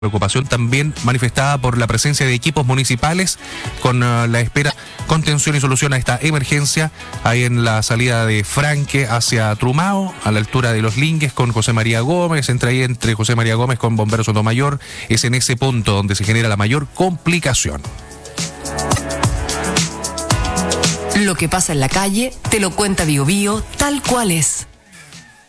Preocupación también manifestada por la presencia de equipos municipales con la espera, contención y solución a esta emergencia ahí en la salida de Franque hacia Trumao, a la altura de Los Lingues con José María Gómez, entre José María Gómez con Bomberos Sotomayor. Es en ese punto donde se genera la mayor complicación. Lo que pasa en la calle te lo cuenta Bío Bío tal cual es.